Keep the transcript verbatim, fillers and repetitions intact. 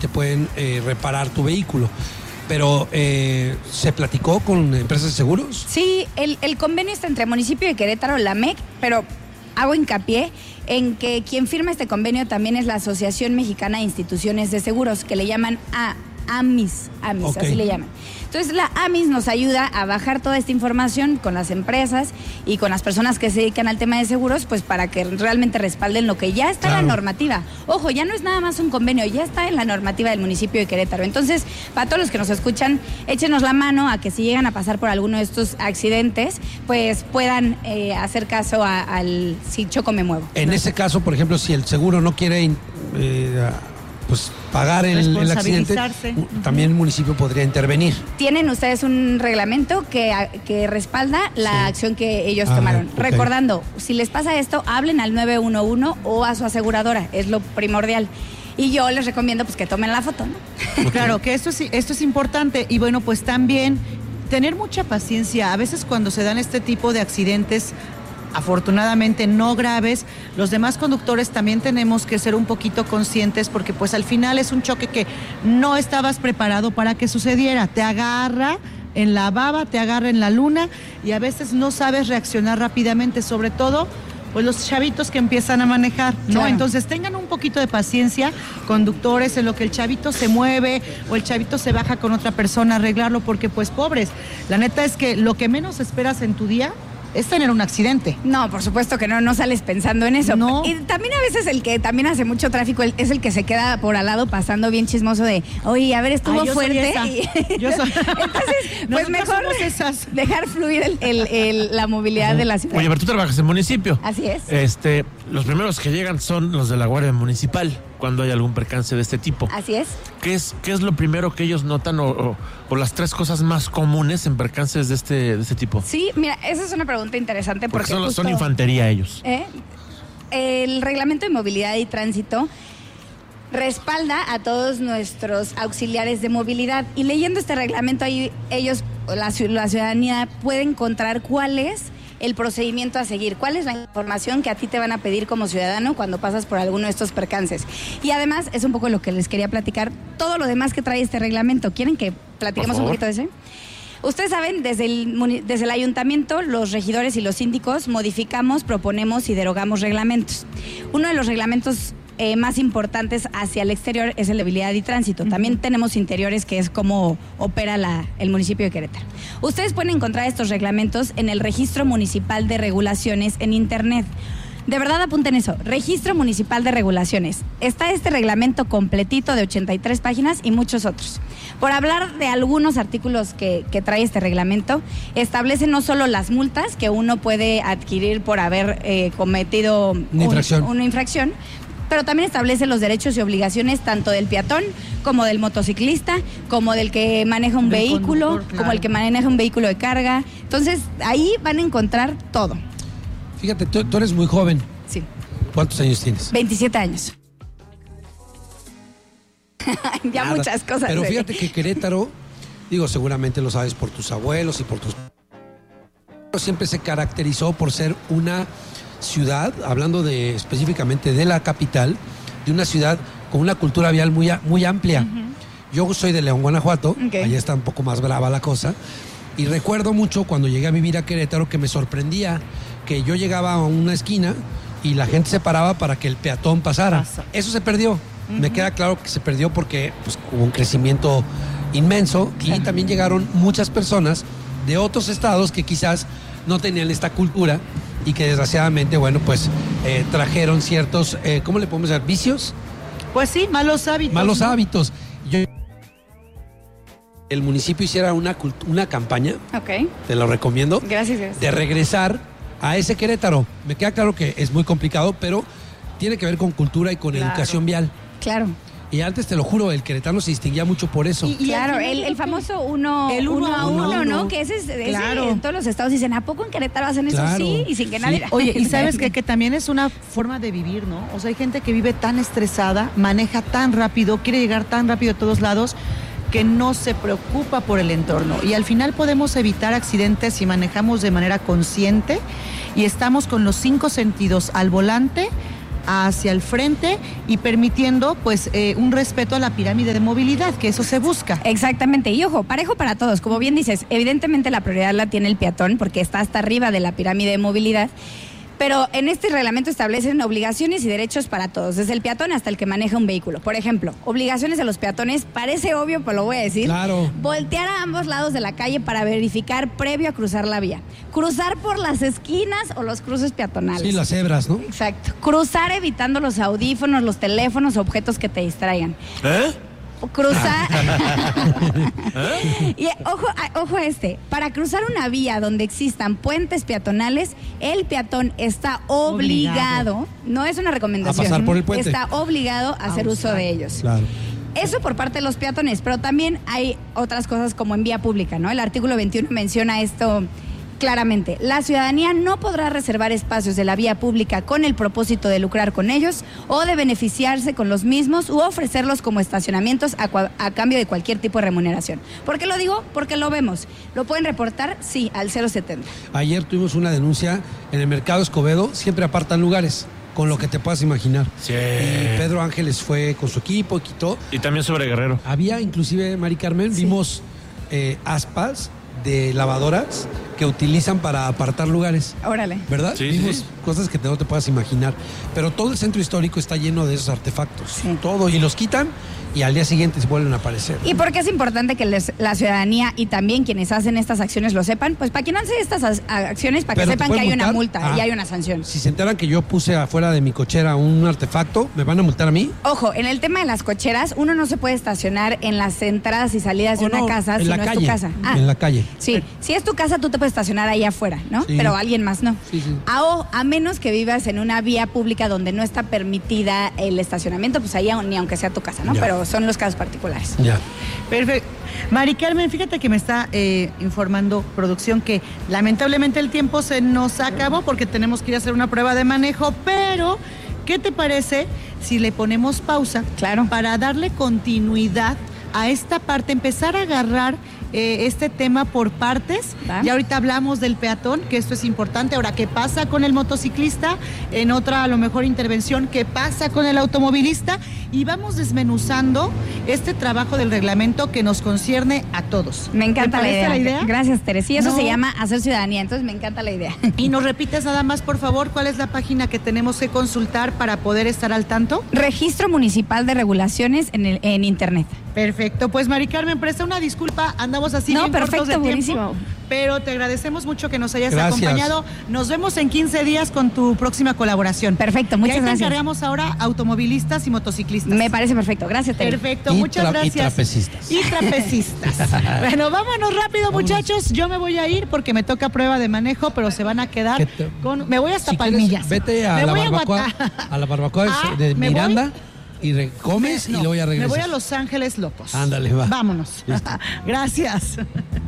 te pueden eh, reparar tu vehículo. Pero, eh, ¿se platicó con empresas de seguros? Sí, el, el convenio está entre municipio de Querétaro, la M E C, pero hago hincapié en que quien firma este convenio también es la Asociación Mexicana de Instituciones de Seguros, que le llaman a AMIS, AMIS, okay. Así le llaman. Entonces la AMIS nos ayuda a bajar toda esta información con las empresas y con las personas que se dedican al tema de seguros, pues para que realmente respalden lo que ya está claro. En la normativa. Ojo, ya no es nada más un convenio, ya está en la normativa del municipio de Querétaro. Entonces, para todos los que nos escuchan, échenos la mano a que si llegan a pasar por alguno de estos accidentes, pues puedan eh, hacer caso a, al si choco me muevo. En ese caso, por ejemplo, si el seguro no quiere eh, pues pagar el, el accidente, también el municipio podría intervenir. Tienen ustedes un reglamento que, que respalda la sí. acción que ellos ah, tomaron. Okay. Recordando, si les pasa esto, hablen al nueve uno uno o a su aseguradora, es lo primordial. Y yo les recomiendo pues que tomen la foto, ¿no? Okay. Claro, que esto es, esto es importante. Y bueno, pues también tener mucha paciencia. A veces cuando se dan este tipo de accidentes, afortunadamente no graves, los demás conductores también tenemos que ser un poquito conscientes porque pues al final es un choque que no estabas preparado para que sucediera, te agarra en la baba, te agarra en la luna y a veces no sabes reaccionar rápidamente, sobre todo pues los chavitos que empiezan a manejar, ¿no? Claro. Entonces tengan un poquito de paciencia, conductores, en lo que el chavito se mueve o el chavito se baja con otra persona a arreglarlo porque pues pobres, la neta es que lo que menos esperas en tu día es tener un accidente. No, por supuesto que no, no sales pensando en eso. No. Y también a veces el que también hace mucho tráfico es el que se queda por al lado pasando bien chismoso de, oye, a ver, estuvo Ay, yo fuerte. Soy esa. Y... Yo soy... Entonces, pues mejor esas. dejar fluir el, el, el, la movilidad uh-huh. de la ciudad. Oye, pero tú trabajas en municipio. Así es. Este, los primeros que llegan son los de la Guardia Municipal cuando hay algún percance de este tipo. Así es. ¿Qué es, qué es lo primero que ellos notan o, o, o las tres cosas más comunes en percances de este, de este tipo? Sí, mira, esa es una pregunta interesante porque, porque son, justo, son infantería ellos. ¿eh? El reglamento de movilidad y tránsito respalda a todos nuestros auxiliares de movilidad y leyendo este reglamento ahí ellos, la, la ciudadanía puede encontrar cuál es el procedimiento a seguir, cuál es la información que a ti te van a pedir como ciudadano cuando pasas por alguno de estos percances. Y además, es un poco lo que les quería platicar, todo lo demás que trae este reglamento. ¿Quieren que platiquemos un poquito de ese? Ustedes saben, desde el, desde el ayuntamiento, los regidores y los síndicos modificamos, proponemos y derogamos reglamentos. Uno de los reglamentos Eh, más importantes hacia el exterior es el de movilidad y tránsito. Uh-huh. También tenemos interiores, que es cómo opera la, el municipio de Querétaro. Ustedes pueden encontrar estos reglamentos en el Registro Municipal de Regulaciones en Internet. De verdad apunten eso, Registro Municipal de Regulaciones. Está este reglamento completito de ochenta y tres páginas y muchos otros. Por hablar de algunos artículos que, que trae este reglamento, establece no solo las multas que uno puede adquirir por haber eh, cometido una infracción. Un, una infracción, pero también establece los derechos y obligaciones tanto del peatón como del motociclista, como del que maneja un del vehículo, claro. como el que maneja un vehículo de carga. Entonces, ahí van a encontrar todo. Fíjate, tú, tú eres muy joven. Sí. ¿Cuántos años tienes? veintisiete años. ya Nada. Muchas cosas. Pero fíjate que Querétaro, digo, seguramente lo sabes por tus abuelos y por tus... siempre se caracterizó por ser una ciudad, hablando de específicamente de la capital, de una ciudad con una cultura vial muy, muy amplia. Uh-huh. Yo soy de León, Guanajuato, okay. Allá está un poco más brava la cosa, y recuerdo mucho cuando llegué a vivir a Querétaro que me sorprendía que yo llegaba a una esquina y la gente se paraba para que el peatón pasara. Pasa. Eso se perdió. Uh-huh. Me queda claro que se perdió porque pues, hubo un crecimiento inmenso, claro. Y también llegaron muchas personas de otros estados que quizás no tenían esta cultura y que desgraciadamente, bueno, pues eh, trajeron ciertos, eh, ¿cómo le podemos decir? ¿Vicios? Pues sí, malos hábitos. Malos ¿no? hábitos. Yo, el municipio hiciera una, una campaña, okay. Te lo recomiendo, gracias, gracias. De regresar a ese Querétaro. Me queda claro que es muy complicado, pero tiene que ver con cultura y con claro. educación vial. Claro. Y antes, te lo juro, el queretano se distinguía mucho por eso. Y, y claro, el, el famoso uno, el uno, uno a uno, uno, ¿no? Que ese es ese, claro. En todos los estados dicen, ¿a poco en Querétaro hacen eso? Claro. Sí, y sin que nadie... Sí. Oye, y sabes que, que también es una forma de vivir, ¿no? O sea, hay gente que vive tan estresada, maneja tan rápido, quiere llegar tan rápido a todos lados, que no se preocupa por el entorno. Y al final podemos evitar accidentes si manejamos de manera consciente y estamos con los cinco sentidos al volante hacia el frente y permitiendo pues eh, un respeto a la pirámide de movilidad, que eso se busca. Exactamente, y ojo, parejo para todos, como bien dices, evidentemente la prioridad la tiene el peatón porque está hasta arriba de la pirámide de movilidad. Pero en este reglamento establecen obligaciones y derechos para todos, desde el peatón hasta el que maneja un vehículo. Por ejemplo, obligaciones de los peatones, parece obvio, pero lo voy a decir. Claro. Voltear a ambos lados de la calle para verificar previo a cruzar la vía. Cruzar por las esquinas o los cruces peatonales. Sí, las cebras, ¿no? Exacto. Cruzar evitando los audífonos, los teléfonos o objetos que te distraigan. ¿Eh? Cruzar y ojo, ojo a este, para cruzar una vía donde existan puentes peatonales, el peatón está obligado, obligado. No es una recomendación, a pasar por el puente. Está obligado a hacer uso de ellos. Claro. Eso por parte de los peatones, pero también hay otras cosas como en vía pública, ¿no? El artículo veintiuno menciona esto claramente. La ciudadanía no podrá reservar espacios de la vía pública con el propósito de lucrar con ellos o de beneficiarse con los mismos u ofrecerlos como estacionamientos a, a cambio de cualquier tipo de remuneración. ¿Por qué lo digo? Porque lo vemos. ¿Lo pueden reportar? Sí, al cero setenta. Ayer tuvimos una denuncia en el Mercado Escobedo, siempre apartan lugares, con lo que te puedas imaginar. Sí. Y Pedro Ángeles fue con su equipo, quitó. Y también sobre Guerrero. Había inclusive, Mari Carmen, sí. vimos eh, aspas de lavadoras que utilizan para apartar lugares. Órale. ¿Verdad? Sí, Vimos sí. cosas que no te puedas imaginar. Pero todo el centro histórico está lleno de esos artefactos. Sí. Todo. Y los quitan y al día siguiente se vuelven a aparecer. ¿Y por qué es importante que les, la ciudadanía y también quienes hacen estas acciones lo sepan? Pues para que no hacen estas as, acciones, para que Pero sepan que hay multar? una multa ah, y hay una sanción. Si se enteran que yo puse afuera de mi cochera un artefacto, ¿me van a multar a mí? Ojo, en el tema de las cocheras, uno no se puede estacionar en las entradas y salidas de Oh, una no, casa en si la no calle, es tu casa. Ah, en la calle. Sí, si es tu casa, tú te puedes estacionar ahí afuera, ¿no? Sí. Pero alguien más no. Sí, sí. A, o, a menos que vivas en una vía pública donde no está permitida el estacionamiento, pues ahí ni aunque sea tu casa, ¿no? Ya. Pero son los casos particulares. Ya. Perfecto. Mari Carmen, fíjate que me está eh, informando producción que lamentablemente el tiempo se nos acabó porque tenemos que ir a hacer una prueba de manejo, pero ¿qué te parece si le ponemos pausa? Claro. Para darle continuidad a esta parte, empezar a agarrar eh, este tema por partes. ¿Va? Ya ahorita hablamos del peatón, que esto es importante. Ahora, ¿qué pasa con el motociclista? En otra, a lo mejor, intervención, ¿qué pasa con el automovilista? Y vamos desmenuzando este trabajo del reglamento que nos concierne a todos. Me encanta ¿Te la parece idea. la idea? Gracias, Teres. Y eso No. se llama hacer ciudadanía, entonces me encanta la idea. Y nos repites nada más, por favor, ¿cuál es la página que tenemos que consultar para poder estar al tanto? Registro Municipal de Regulaciones en, el, en Internet. Perfecto, pues Mari Carmen, presta una disculpa, andamos así No, bien perfecto, cortos de tiempo, buenísimo. pero te agradecemos mucho que nos hayas Gracias. acompañado. Nos vemos en quince días con tu próxima colaboración. Perfecto, Y muchas ahí te gracias. encargamos ahora automovilistas y motociclistas. Me parece perfecto. Gracias, Tere. Perfecto, Y muchas tra- y gracias. trapecistas. Y trapecistas. Bueno, vámonos rápido, Vámonos. muchachos. Yo me voy a ir porque me toca prueba de manejo, pero se van a quedar ¿Qué te- con... Me voy hasta Si quieres, Palmillas. vete a Me la voy barbacoa, Guata- a la barbacoa Ah, de ¿me voy? Miranda y re- comes No, y luego ya me regresas. voy a Los Ángeles Locos. Ándale, va. Vámonos. Listo. Gracias.